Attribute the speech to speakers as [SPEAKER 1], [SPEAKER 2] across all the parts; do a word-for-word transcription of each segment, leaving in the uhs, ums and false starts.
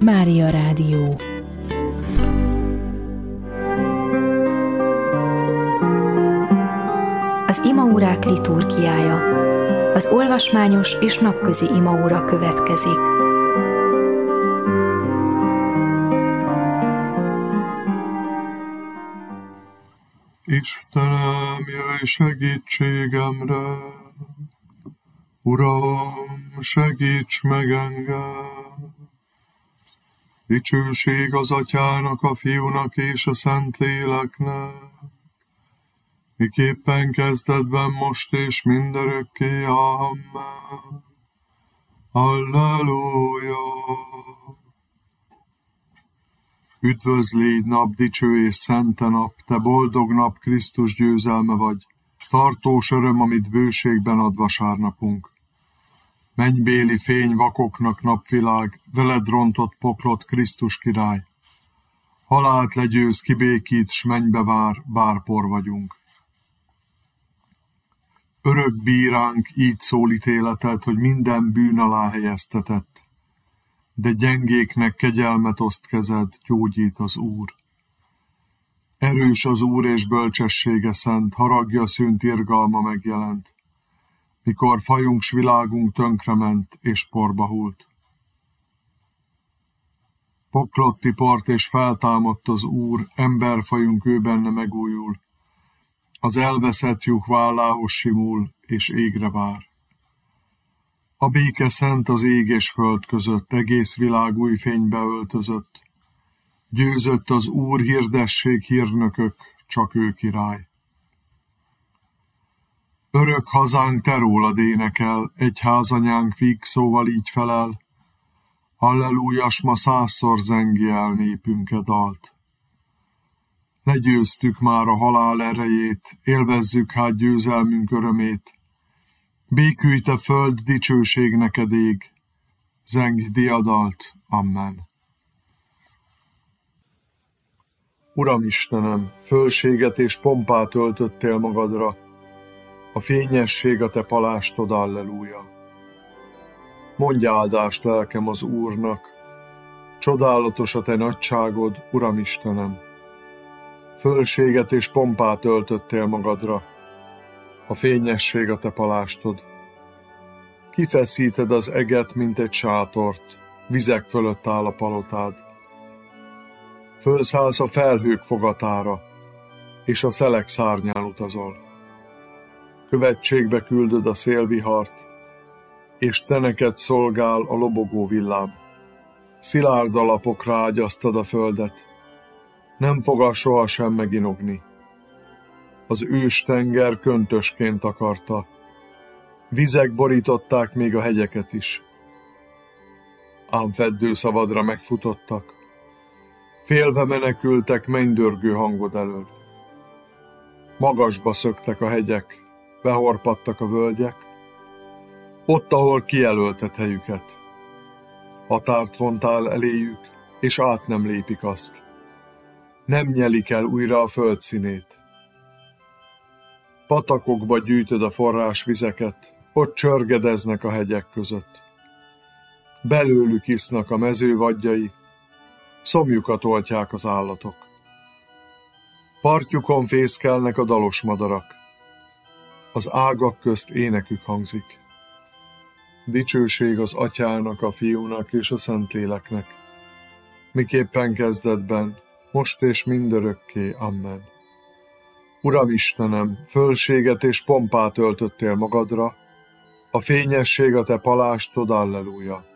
[SPEAKER 1] Mária Rádió.
[SPEAKER 2] Az imaórák liturgiája. Az olvasmányos és napközi imaóra következik.
[SPEAKER 3] Istenem, jöjj segítségemre! Uram, segíts meg engem! Dicsőség az Atyának, a Fiúnak és a Szentléleknek, miképpen kezdetben, most és mindörökké. Amen. Halleluja! Üdvözlégy nap, dicső és szente nap, te boldog nap, Krisztus győzelme vagy, tartós öröm, amit bőségben ad vasárnapunk. Mennybéli fény vakoknak napvilág, veled rontott poklot, Krisztus király. Halált legyőz, kibékít, s mennybe vár, bár por vagyunk. Örök bíránk, így szól ítéleted, hogy minden bűn alá helyeztetett, de gyengéknek kegyelmet oszt kezed, gyógyít az Úr. Erős az Úr és bölcsessége szent, haragja szűnt irgalma megjelent, mikor fajunk s világunk tönkrement és porba hult. Poklott tiport és feltámadt az Úr, emberfajunk ő benne megújul, az elveszett juh vállához simul és égre vár. A béke szent az ég és föld között, egész világ új fénybe öltözött. Győzött az Úr, hirdessék hírnökök, csak ő király. Örök hazánk, te rólad énekel, egyházanyánk vígszóval így felel. Hallelújas, ma százszor zengi el népünke dalt. Legyőztük már a halál erejét, élvezzük hát győzelmünk örömét. Békülj te föld, dicsőség neked ég, zeng diadalt, amen. Uram Istenem, fölséget és pompát öltöttél magadra, a fényesség a te palástod, alleluja. Mondj áldást lelkem az Úrnak, csodálatos a te nagyságod, Uram Istenem. Fölséget és pompát öltöttél magadra, a fényesség a te palástod. Kifeszíted az eget, mint egy sátort, vizek fölött áll a palotád. Fölszállsz a felhők fogatára, és a szelek szárnyán utazol. Követségbe küldöd a szélvihart, és te neked szolgál a lobogó villám. Szilárd alapokra ágyaztad a földet, nem fog sohasem meginogni. Az őstenger köntösként akarta, vizek borították még a hegyeket is. Ám feddő szavadra megfutottak, félve menekültek mennydörgő hangod elől. Magasba szöktek a hegyek, behorpadtak a völgyek, ott, ahol kijelölted helyüket. Határt vontál eléjük, és át nem lépik azt. Nem nyelik el újra a föld színét. Patakokba gyűjtöd a forrás vizeket, ott csörgedeznek a hegyek között. Belőlük isznak a mező vadjai, szomjukat oltják az állatok. Partjukon fészkelnek a dalos madarak, az ágak közt énekük hangzik. Dicsőség az Atyának, a Fiúnak és a Szentléleknek, miképpen kezdetben, most és mindörökké. Amen. Uram Istenem, fölséget és pompát öltöttél magadra, a fényesség a te palástod, alleluja.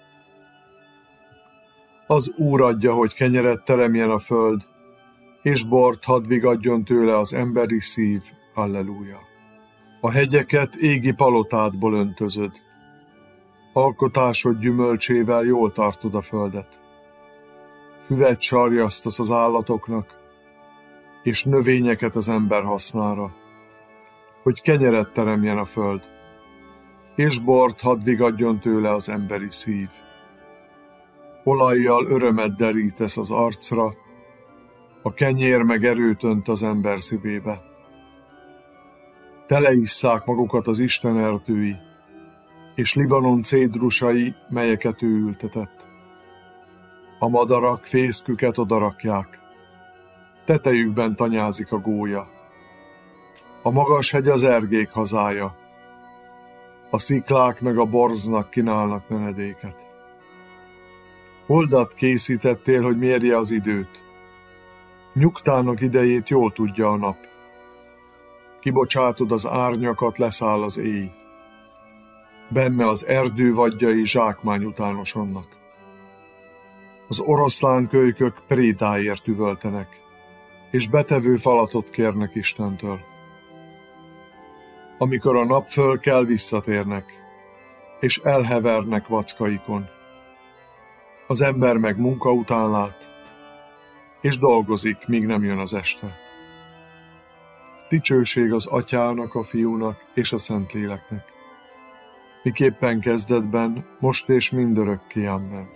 [SPEAKER 3] Az Úr adja, hogy kenyeret teremjen a föld, és bort hadd vigadjon tőle az emberi szív, alleluja. A hegyeket égi palotádból öntözöd, alkotásod gyümölcsével jól tartod a földet. Füvet sarjasztasz az állatoknak, és növényeket az ember hasznára, hogy kenyeret teremjen a föld, és bort hadd vigadjon tőle az emberi szív. Olajjal örömet derítesz az arcra, a kenyér meg erőt önt az ember szívébe. Teleisszák magukat az Isten erdői, és Libanon cédrusai, melyeket ő ültetett. A madarak fészküket odarakják, tetejükben tanyázik a gólya. A magas hegy az ergék hazája, a sziklák meg a borznak kínálnak menedéket. Holdat készítettél, hogy mérje az időt. Nyugtának idejét jól tudja a nap. Kibocsátod az árnyakat, leszáll az éj. Benne az erdő vadjai zsákmány utánosonnak. Az oroszlánkölykök prédáért üvöltenek, és betevő falatot kérnek Istentől. Amikor a nap fölkel, visszatérnek, és elhevernek vackaikon. Az ember meg munka után lát, és dolgozik, míg nem jön az este. Dicsőség az Atyának, a Fiúnak és a Szentléleknek, miképpen kezdetben, most és mindörökké, amen.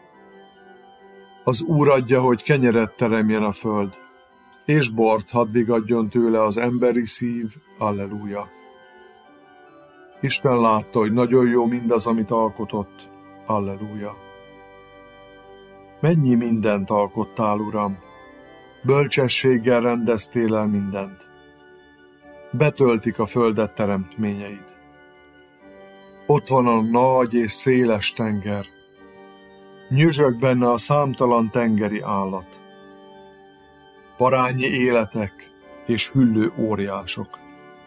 [SPEAKER 3] Az Úr adja, hogy kenyeret teremjen a föld, és bort hadd vigadjon tőle az emberi szív, alleluja. Isten látta, hogy nagyon jó mindaz, amit alkotott, alleluja. Mennyi mindent alkottál, Uram, bölcsességgel rendeztél el mindent. Betöltik a földet teremtményeid. Ott van a nagy és széles tenger, nyüzsög benne a számtalan tengeri állat. Parányi életek és hüllő óriások.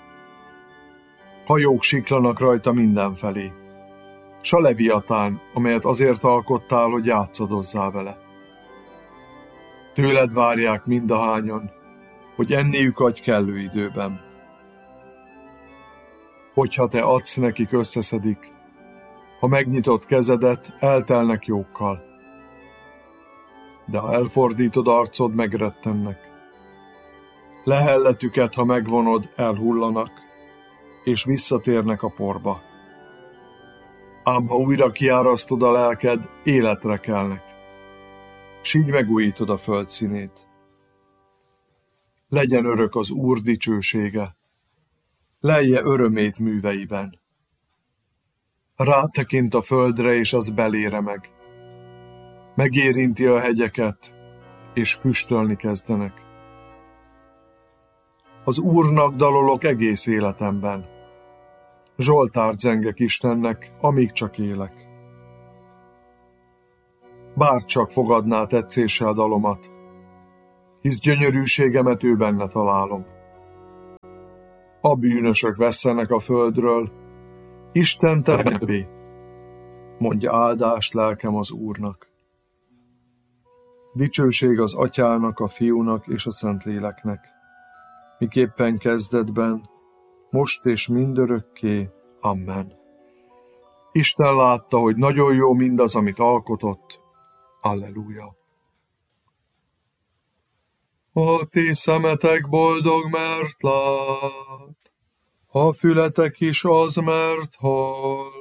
[SPEAKER 3] Hajók siklanak rajta mindenfelé, s a leviatán, amelyet azért alkottál, hogy játszadozzál vele. Tőled várják mindahányan, hogy enniük adj kellő időben. Hogyha te adsz nekik, összeszedik, ha megnyitott kezedet, eltelnek jókkal. De ha elfordítod arcod, megrettennek. Lehelletüket, ha megvonod, elhullanak, és visszatérnek a porba. Ám ha újra kiárasztod a lelked, életre kelnek, s így megújítod a föld színét. Legyen örök az Úr dicsősége, lelje örömét műveiben. Rátekint a földre, és az belére meg. Megérinti a hegyeket, és füstölni kezdenek. Az Úrnak dalolok egész életemben. Zsoltárt zengek Istennek, amíg csak élek. Bár csak fogadná tetszéssel dalomat, hisz gyönyörűségemet ő benne találom. A bűnösök vesszenek a földről, Isten teremtvé, mondja áldást lelkem az Úrnak. Dicsőség az Atyának, a Fiúnak és a Szentléleknek, miképpen kezdetben, most és mindörökké, amen. Isten látta, hogy nagyon jó mindaz, amit alkotott, alleluja. A ti szemetek boldog, mert lát, a fületek is az, mert hall.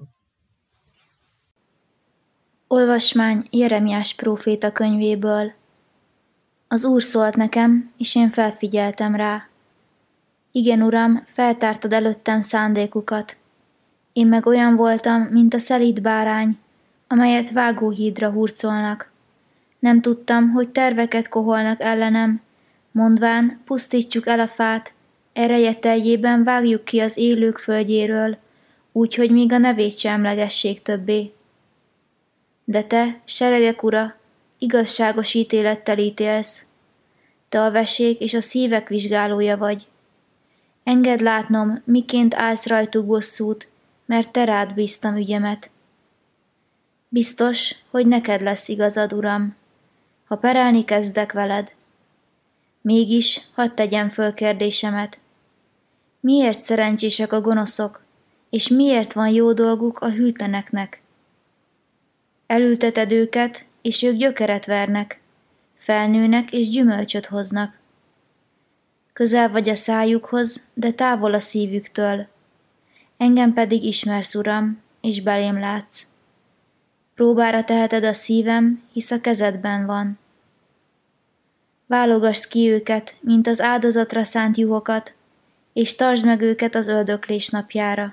[SPEAKER 1] Olvasmány Jeremiás próféta könyvéből. Az Úr szólt nekem, és én felfigyeltem rá. Igen, Uram, feltártad előttem szándékukat. Én meg olyan voltam, mint a szelíd bárány, amelyet vágóhídra hurcolnak. Nem tudtam, hogy terveket koholnak ellenem, mondván, pusztítsuk el a fát, ereje teljében vágjuk ki az élők földjéről, úgyhogy még a nevét sem emlegessék többé. De te, seregek ura, igazságos ítélettel ítélsz. Te a vesék és a szívek vizsgálója vagy. Engedd látnom, miként állsz rajtuk bosszút, mert te rád bíztam ügyemet. Biztos, hogy neked lesz igazad, Uram, ha perelni kezdek veled. Mégis hadd tegyem föl kérdésemet. Miért szerencsések a gonoszok, és miért van jó dolguk a hűtleneknek? Elülteted őket, és ők gyökeret vernek, felnőnek és gyümölcsöt hoznak. Közel vagy a szájukhoz, de távol a szívüktől. Engem pedig ismersz, Uram, és belém látsz. Próbára teheted a szívem, hisz a kezedben van. Válogasd ki őket, mint az áldozatra szánt juhokat, és tartsd meg őket az öldöklés napjára.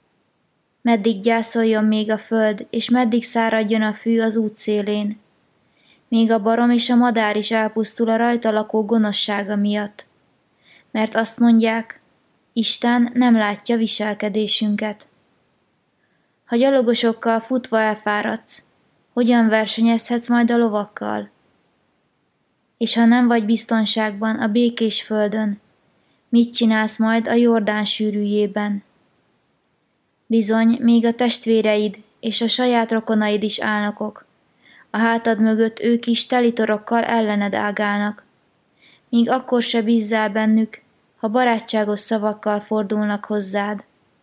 [SPEAKER 1] Meddig gyászoljon még a föld, és meddig száradjon a fű az út szélén. Még a barom és a madár is elpusztul a rajta lakó gonoszsága miatt, mert azt mondják, Isten nem látja viselkedésünket. Ha gyalogosokkal futva elfáradsz, hogyan versenyezhetsz majd a lovakkal? És ha nem vagy biztonságban a békés földön, mit csinálsz majd a Jordán sűrűjében? Bizony, még a testvéreid és a saját rokonaid is álnokok. A hátad mögött ők is telitorokkal ellened ágálnak. Míg akkor se bízzál bennük, ha barátságos szavakkal fordulnak hozzád.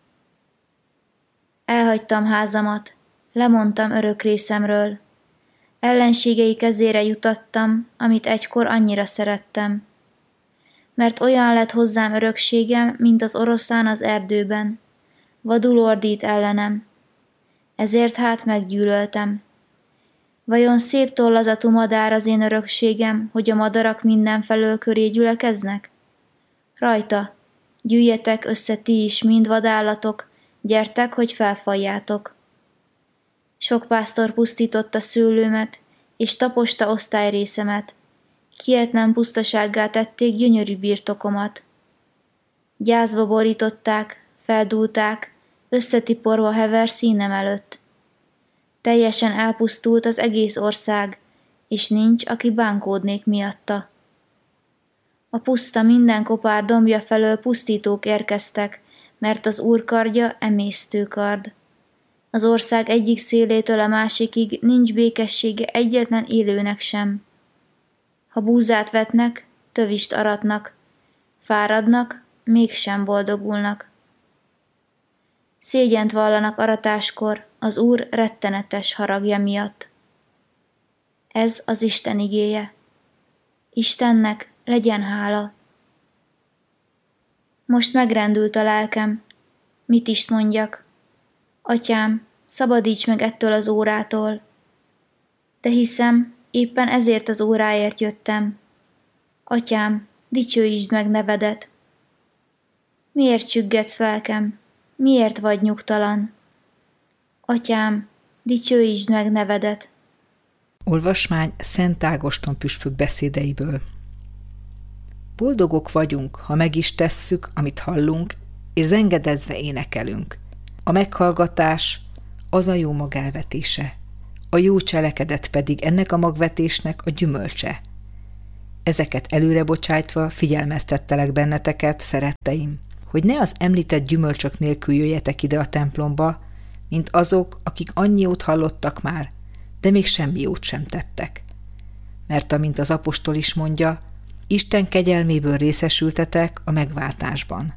[SPEAKER 1] Elhagytam házamat, lemondtam örök részemről. Ellenségei kezére jutattam, amit egykor annyira szerettem. Mert olyan lett hozzám örökségem, mint az oroszlán az erdőben. Vadul ordít ellenem. Ezért hát meggyűlöltem. Vajon szép tollazatú madár az én örökségem, hogy a madarak mindenfelől köré gyülekeznek? Rajta, gyűjjetek össze ti is, mind vadállatok, gyertek, hogy felfaljátok. Sok pásztor pusztította szőlőmet, és taposta osztályrészemet. Hihetetlen pusztasággá tették gyönyörű birtokomat. Gyászba borították, feldúlták, összetiporva hever színem előtt. Teljesen elpusztult az egész ország, és nincs, aki bánkódnék miatta. A puszta minden kopár dombja felől pusztítók érkeztek, mert az Úr kardja emésztő kard. Az ország egyik szélétől a másikig nincs békessége egyetlen élőnek sem. Ha búzát vetnek, tövist aratnak, fáradnak, mégsem boldogulnak. Szégyent vallanak aratáskor az Úr rettenetes haragja miatt. Ez az Isten igéje. Istennek legyen hála. Most megrendült a lelkem. Mit is mondjak? Atyám, szabadíts meg ettől az órától. De hiszem, éppen ezért az óráért jöttem. Atyám, dicsőítsd meg nevedet. Miért csüggetsz, lelkem? Miért vagy nyugtalan? Atyám, dicsőítsd meg nevedet.
[SPEAKER 4] Olvasmány Szent Ágoston püspök beszédeiből. Boldogok vagyunk, ha meg is tesszük, amit hallunk, és zengedezve énekelünk. A meghallgatás az a jó mag elvetése, a jó cselekedet pedig ennek a magvetésnek a gyümölcse. Ezeket előre bocsájtva figyelmeztettelek benneteket, szeretteim, hogy ne az említett gyümölcsök nélkül jöjjetek ide a templomba, mint azok, akik annyi jót hallottak már, de még semmi jót sem tettek. Mert amint az apostol is mondja, Isten kegyelméből részesültetek a megváltásban.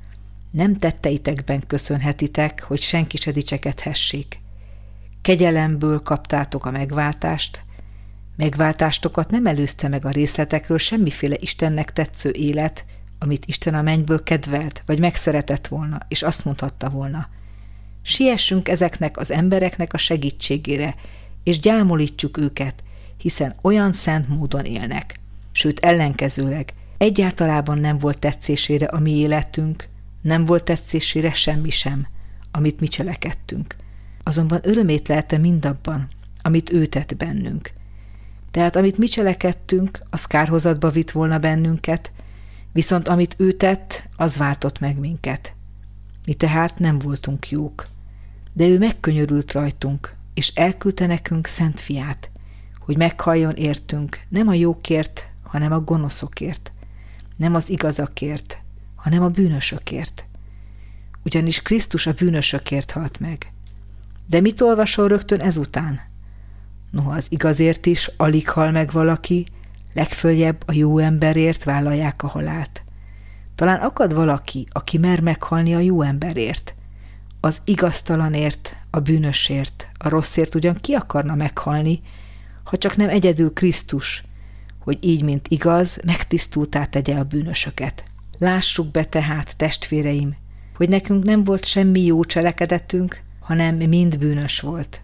[SPEAKER 4] Nem tetteitekben köszönhetitek, hogy senki se dicsekedhessék. Kegyelemből kaptátok a megváltást, megváltástokat nem előzte meg a részletekről semmiféle Istennek tetsző élet, amit Isten a mennyből kedvelt, vagy megszeretett volna, és azt mondhatta volna. Siessünk ezeknek az embereknek a segítségére, és gyámolítsuk őket, hiszen olyan szent módon élnek. Sőt, ellenkezőleg, egyáltalában nem volt tetszésére a mi életünk, nem volt tetszésére semmi sem, amit mi cselekedtünk. Azonban örömét lelte mindabban, amit ő tett bennünk. Tehát amit mi cselekedtünk, az kárhozatba vitt volna bennünket, viszont amit ő tett, az váltott meg minket. Mi tehát nem voltunk jók, de ő megkönyörült rajtunk, és elküldte nekünk Szent Fiát, hogy meghalljon értünk, nem a jókért, hanem a gonoszokért, nem az igazakért, hanem a bűnösökért. Ugyanis Krisztus a bűnösökért halt meg. De mit olvasol rögtön ezután? Noha az igazért is alig hal meg valaki, legföljebb a jó emberért vállalják a halált. Talán akad valaki, aki mer meghalni a jó emberért. Az igaztalanért, a bűnösért, a rosszért ugyan ki akarna meghalni, ha csak nem egyedül Krisztus, hogy így, mint igaz, megtisztultá tegye a bűnösöket. Lássuk be tehát, testvéreim, hogy nekünk nem volt semmi jó cselekedetünk, hanem mind bűnös volt.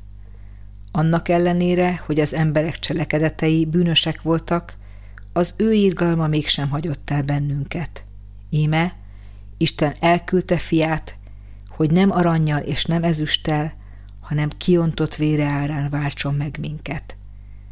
[SPEAKER 4] Annak ellenére, hogy az emberek cselekedetei bűnösek voltak, az ő irgalma mégsem hagyott el bennünket. Íme, Isten elküldte fiát, hogy nem arannyal és nem ezüsttel, hanem kiontott vére árán váltson meg minket.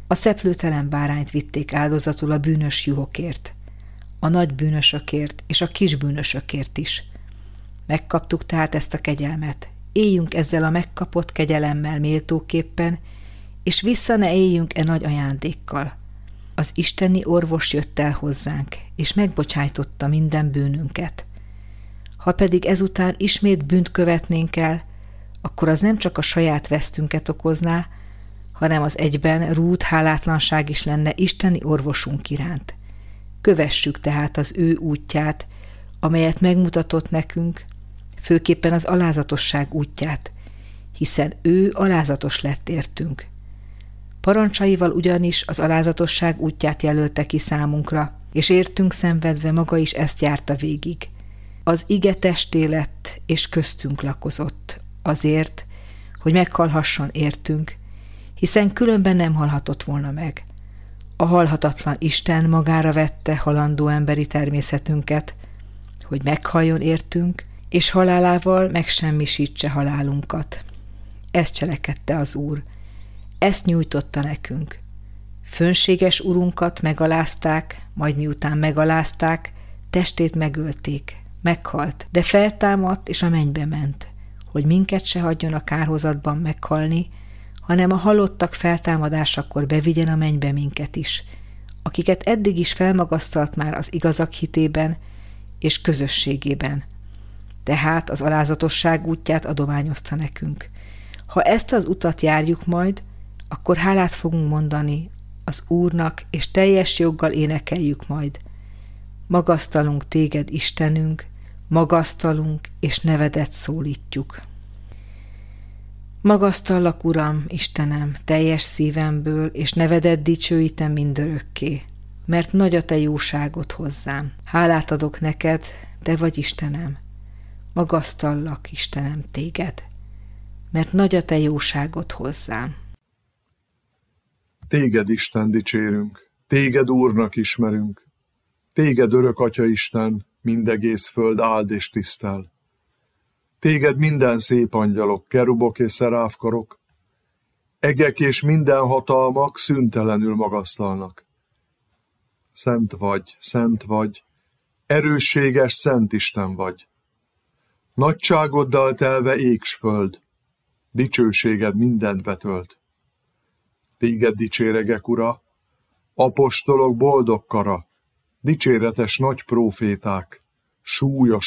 [SPEAKER 4] A szeplőtelen bárányt vitték áldozatul a bűnös juhokért, a nagy bűnösökért és a kis bűnösökért is. Megkaptuk tehát ezt a kegyelmet, éljünk ezzel a megkapott kegyelemmel méltóképpen, és vissza ne éljünk e nagy ajándékkal. Az isteni orvos jött el hozzánk, és megbocsájtotta minden bűnünket. Ha pedig ezután ismét bűnt követnénk el, akkor az nem csak a saját vesztünket okozná, hanem az egyben rút hálátlanság is lenne isteni orvosunk iránt. Kövessük tehát az ő útját, amelyet megmutatott nekünk, főképpen az alázatosság útját, hiszen ő alázatos lett értünk. Parancsaival ugyanis az alázatosság útját jelölte ki számunkra, és értünk szenvedve maga is ezt járta végig. Az ige testé lett, és köztünk lakozott, azért, hogy meghalhasson értünk, hiszen különben nem halhatott volna meg. A halhatatlan Isten magára vette halandó emberi természetünket, hogy meghalljon értünk, és halálával megsemmisítse halálunkat. Ezt cselekedte az Úr, ezt nyújtotta nekünk. Fönséges urunkat megalázták, majd miután megalázták, testét megölték, meghalt, de feltámadt és a mennybe ment, hogy minket se hagyjon a kárhozatban meghalni, hanem a halottak feltámadásakor bevigyen a mennybe minket is, akiket eddig is felmagasztalt már az igazak hitében és közösségében. Tehát az alázatosság útját adományozta nekünk. Ha ezt az utat járjuk majd, akkor hálát fogunk mondani az Úrnak, és teljes joggal énekeljük majd. Magasztalunk téged, Istenünk, magasztalunk, és nevedet szólítjuk. Magasztallak, Uram, Istenem, teljes szívemből, és nevedet dicsőítem mindörökké, mert nagy a te jóságod hozzám. Hálát adok neked, te vagy Istenem. Magasztallak, Istenem, téged, mert nagy a te jóságod hozzám.
[SPEAKER 3] Téged, Isten, dicsérünk, téged Úrnak ismerünk, téged örök Atya Isten, mindegész föld áld és tisztel. Téged minden szép angyalok, kerubok és szeráfkarok, egek és minden hatalmak szüntelenül magasztalnak. Szent vagy, szent vagy, erősséges szent Isten vagy. Nagyságoddal telve ég s föld, dicsőséged mindent betölt. Téged dicséregek, Ura, apostolok boldog kara, dicséretes nagy próféták, súlyos